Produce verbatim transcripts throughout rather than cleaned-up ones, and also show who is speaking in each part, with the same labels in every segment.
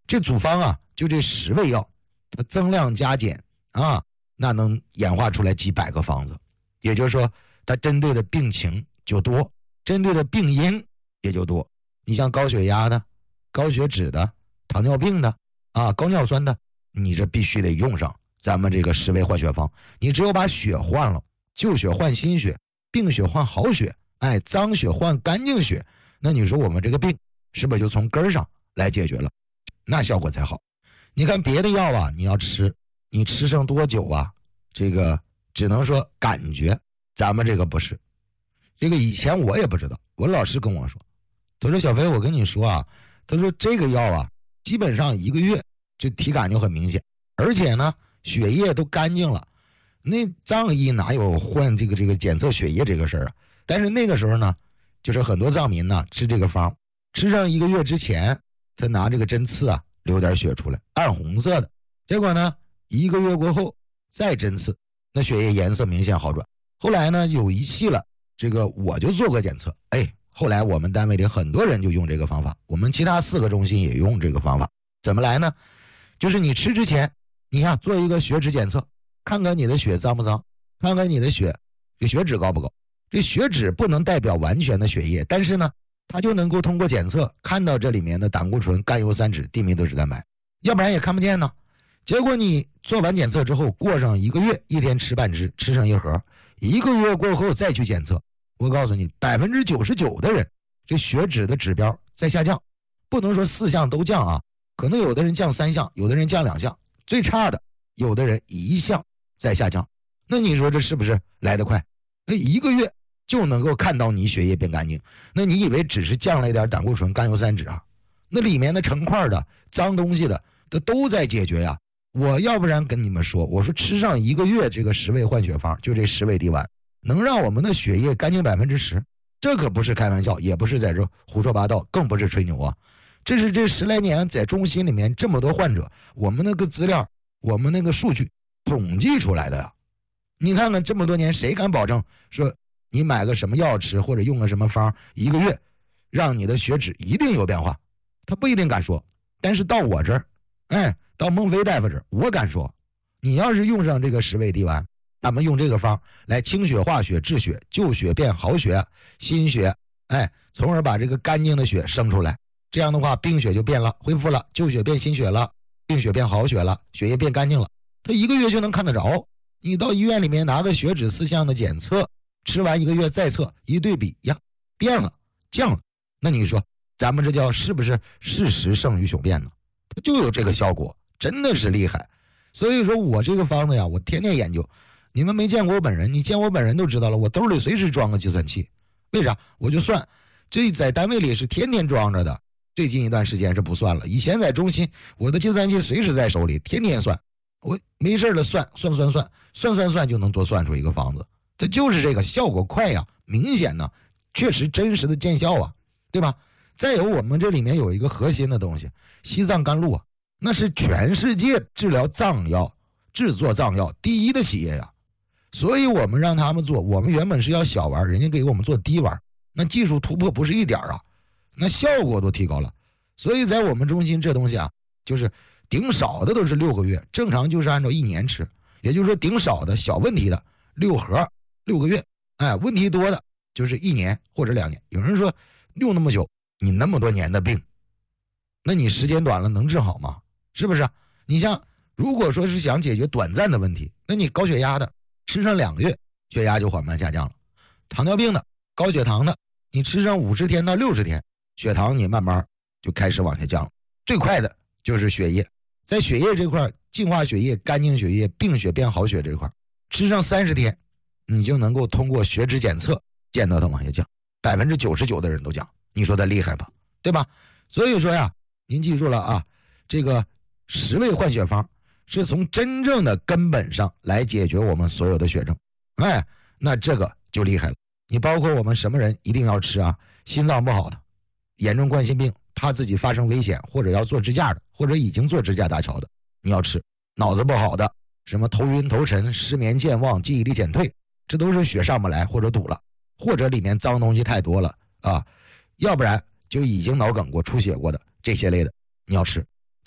Speaker 1: 这组方啊，就这十味药，它增量加减啊，那能演化出来几百个方子。也就是说，它针对的病情就多，针对的病因也就多。你像高血压的、高血脂的、糖尿病的啊、高尿酸的，你这必须得用上咱们这个十味换血方。你只有把血换了，旧血换新血，病血换好血，哎，脏血换干净血，那你说我们这个病是不是就从根儿上来解决了？那效果才好。你看别的药啊，你要吃，你吃上多久啊？这个只能说感觉，咱们这个不是。这个以前我也不知道，我老师跟我说，他说小飞，我跟你说啊，他说这个药啊，基本上一个月这体感就很明显，而且呢，血液都干净了。那藏医哪有换这个这个检测血液这个事儿啊？但是那个时候呢，就是很多藏民呢吃这个方，吃上一个月之前，他拿这个针刺啊，流点血出来，暗红色的。结果呢，一个月过后再针刺，那血液颜色明显好转。后来呢，有仪器了，这个我就做过检测，哎，后来我们单位里很多人就用这个方法，我们其他四个中心也用这个方法。怎么来呢？就是你吃之前，你呀做一个血脂检测，看看你的血脏不脏，看看你的血这血脂高不高。这血脂不能代表完全的血液，但是呢，它就能够通过检测看到这里面的胆固醇、甘油三酯、地米德脂蛋白，要不然也看不见呢。结果你做完检测之后，过上一个月，一天吃半支，吃上一盒，一个月过后再去检测，我告诉你，百分之九十九的人这血脂的指标在下降，不能说四项都降啊，可能有的人降三项，有的人降两项，最差的有的人一项在下降。那你说这是不是来得快？那一个月就能够看到你血液变干净，那你以为只是降了一点胆固醇、甘油三酯啊？那里面的成块的脏东西的，它都在解决呀。我要不然跟你们说，我说吃上一个月这个十味换血方，就这十味地丸，能让我们的血液干净百分之十，这可不是开玩笑，也不是在这胡说八道，更不是吹牛啊！这是这十来年在中心里面这么多患者，我们那个资料，我们那个数据统计出来的呀。你看看这么多年，谁敢保证说你买个什么药吃，或者用个什么方，一个月让你的血脂一定有变化？他不一定敢说。但是到我这儿，哎，到孟非大夫这儿，我敢说，你要是用上这个十味地丸，咱们用这个方来清血化血治血，旧血变好血，新血，哎，从而把这个干净的血生出来。这样的话，病血就变了，恢复了，旧血变新血了，病血变好血了，血液变干净了。他一个月就能看得着。你到医院里面拿个血脂四项的检测，吃完一个月再测，一对比呀，变了，降了。那你说咱们这叫是不是事实胜于雄辩呢？它就有这个效果，真的是厉害。所以说我这个方子呀，我天天研究。你们没见过我本人，你见我本人都知道了，我兜里随时装个计算器。为啥？我就算，这在单位里是天天装着的，最近一段时间是不算了。以前在中心，我的计算器随时在手里，天天算。我没事了算算算算算算算就能多算出一个方子，这就是这个效果快呀，明显呢，确实真实的见效啊，对吧？再有我们这里面有一个核心的东西，西藏甘露啊，那是全世界治疗藏药、制作藏药第一的企业呀，所以我们让他们做，我们原本是要小丸，人家给我们做低丸，那技术突破不是一点啊，那效果都提高了。所以在我们中心这东西啊，就是顶少的都是六个月，正常就是按照一年吃，也就是说顶少的小问题的六盒六个月，哎，问题多的就是一年或者两年。有人说用那么久，你那么多年的病，那你时间短了能治好吗？是不是？你像如果说是想解决短暂的问题，那你高血压的吃上两个月，血压就缓慢下降了；糖尿病的、高血糖的，你吃上五十天到六十天，血糖你慢慢就开始往下降了。最快的就是血液。在血液这块，净化血液、干净血液、病血变好血这块，吃上三十天，你就能够通过血脂检测见到它往下降，百分之九十九的人都降，你说它厉害吧？对吧？所以说呀，您记住了啊，这个十味换血方是从真正的根本上来解决我们所有的血症，哎，那这个就厉害了。你包括我们什么人一定要吃啊？心脏不好的，严重冠心病，怕自己发生危险，或者要做支架的，或者已经做支架搭桥的，你要吃。脑子不好的，什么头晕头沉、失眠健忘、记忆力减退，这都是血上不来或者堵了，或者里面脏东西太多了啊，要不然就已经脑梗过、出血过的这些类的，你要吃。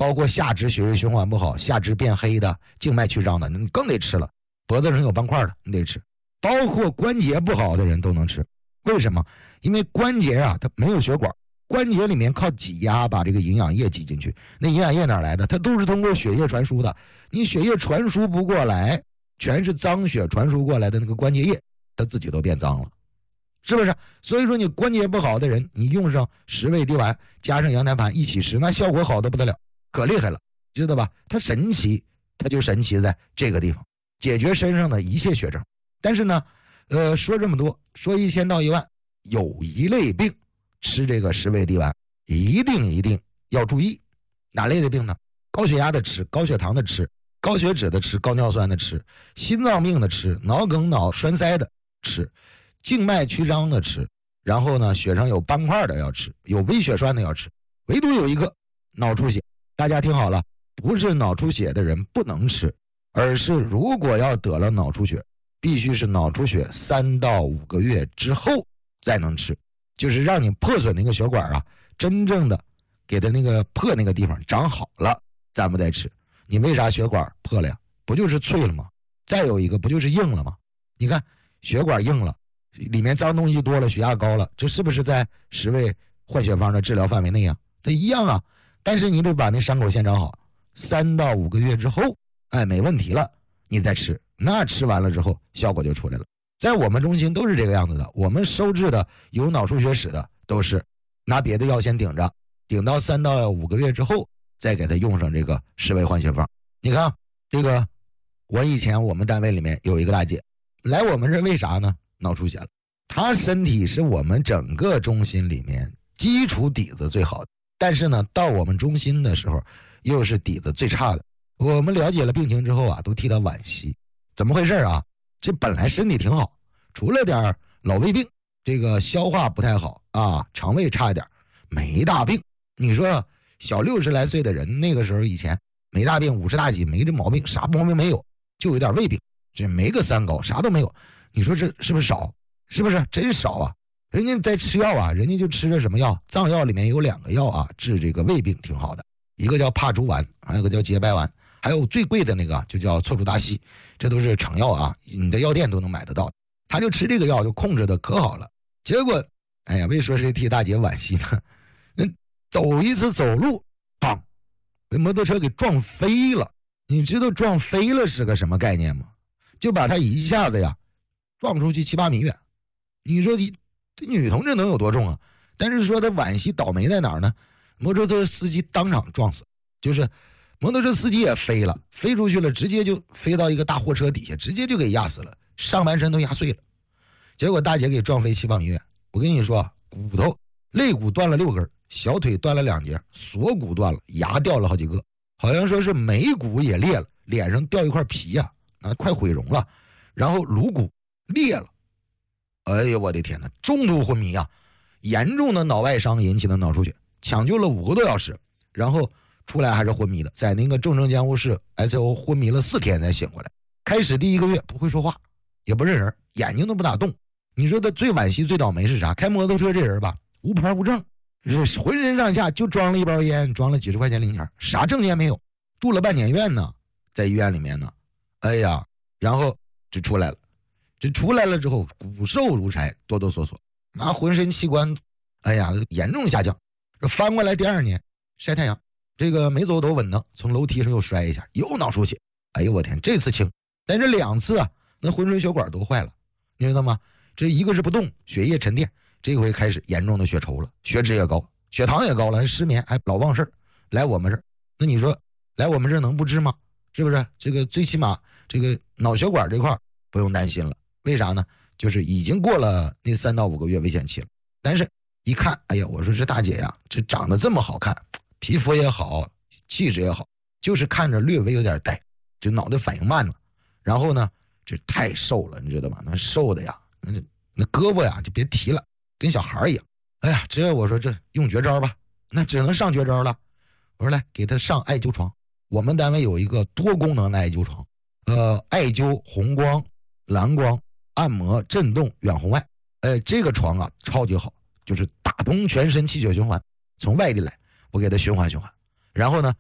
Speaker 1: 包括下肢血液循环不好、下肢变黑的、静脉曲张的，你更得吃了。脖子上有斑块的，你得吃。包括关节不好的人都能吃。为什么？因为关节啊，它没有血管，关节里面靠挤压把这个营养液挤进去。那营养液哪来的？它都是通过血液传输的。你血液传输不过来，全是脏血传输过来的那个关节液，它自己都变脏了，是不是？所以说你关节不好的人，你用上十味地丸加上羊胎盘一起吃，那效果好的不得了，可厉害了，知道吧？它神奇，它就神奇在这个地方，解决身上的一切血症。但是呢，呃，说这么多，说一千道一万，有一类病吃这个十味地丸一定一定要注意。哪类的病呢？高血压的吃，高血糖的吃，高血脂的吃，高尿酸的吃，心脏病的吃，脑梗脑栓塞的吃，静脉曲张的吃，然后呢，血上有斑块的要吃，有微血栓的要吃，唯独有一个脑出血。大家听好了，不是脑出血的人不能吃，而是如果要得了脑出血，必须是脑出血三到五个月之后再能吃，就是让你破损那个血管啊，真正的给它那个破那个地方长好了，咱们再吃。你为啥血管破了呀？不就是脆了吗？再有一个不就是硬了吗？你看血管硬了，里面脏东西多了，血压高了，这是不是在十味换血方的治疗范围内啊？它一样啊，但是你得把那伤口先长好，三到五个月之后，哎，没问题了，你再吃，那吃完了之后效果就出来了。在我们中心都是这个样子的，我们收治的有脑出血史的都是拿别的药先顶着，顶到三到五个月之后，再给他用上这个十味换血方。你看这个，我以前我们单位里面有一个大姐来我们这，为啥呢？脑出血了。她身体是我们整个中心里面基础底子最好的，但是呢，到我们中心的时候又是底子最差的。我们了解了病情之后啊，都替她惋惜。怎么回事啊？这本来身体挺好，除了点老胃病，这个消化不太好啊，肠胃差一点，没大病。你说小六十来岁的人，那个时候以前没大病，五十大几没这毛病，啥毛病没有，就有点胃病，这没个三高，啥都没有。你说这是不是少？是不是真少啊？人家在吃药啊，人家就吃着什么药？藏药里面有两个药啊，治这个胃病挺好的，一个叫帕竹丸，还有一个叫节白丸，还有最贵的那个就叫错楚达西，这都是成药啊，你的药店都能买得到。他就吃这个药就控制的可好了。结果，哎呀，为说谁替大姐惋惜呢？那走一次走路，砰，被摩托车给撞飞了。你知道撞飞了是个什么概念吗？就把他一下子呀撞出去七八米远。你说这女同志能有多重啊？但是说他惋惜倒霉在哪儿呢？摩托车司机当场撞死，就是摩托车司机也飞了，飞出去了，直接就飞到一个大货车底下，直接就给压死了，上半身都压碎了。结果大姐给撞飞七八米远。我跟你说，骨头肋骨断了六根，小腿断了两节，锁骨断了，牙掉了好几个，好像说是眉骨也裂了，脸上掉一块皮呀、啊，啊，快毁容了，然后颅骨裂了。哎呦我的天哪，中途昏迷啊，严重的脑外伤引起的脑出血，抢救了五个多小时，然后出来还是昏迷的，在那个重症监护室 S O 昏迷了四天才醒过来。开始第一个月不会说话，也不认人，眼睛都不打动。你说他最惋惜最倒霉是啥？开摩托车这人吧，无牌无证，浑身上下就装了一包烟，装了几十块钱零钱，啥证件没有，住了半年院呢，在医院里面呢。哎呀，然后就出来了，这出来了之后骨瘦如柴，哆哆嗦嗦，那浑身器官哎呀严重下降。这翻过来第二年晒太阳，这个没走都稳当，从楼梯上又摔一下，又脑出血。哎呦我天，这次轻，但是两次啊，那浑身血管都坏了，你知道吗？这一个是不动，血液沉淀，这回开始严重的血稠了，血脂也高，血糖也高了，还失眠，还老忘事儿。来我们这儿，那你说来我们这儿能不治吗？是不是？这个最起码这个脑血管这块不用担心了。为啥呢？就是已经过了那三到五个月危险期了。但是一看，哎呀，我说这大姐呀，这长得这么好看，皮肤也好，气质也好，就是看着略微有点呆，这脑袋反应慢了。然后呢，这太瘦了，你知道吗？那瘦的呀，那那胳膊呀就别提了，跟小孩一样。哎呀，这我说这用绝招吧，那只能上绝招了。我说来给他上艾灸床。我们单位有一个多功能的艾灸床，呃，艾灸红光、蓝光、按摩、震动、远红外。呃，这个床啊超级好，就是打通全身气血循环，从外地来，我给他循环循环。然后呢，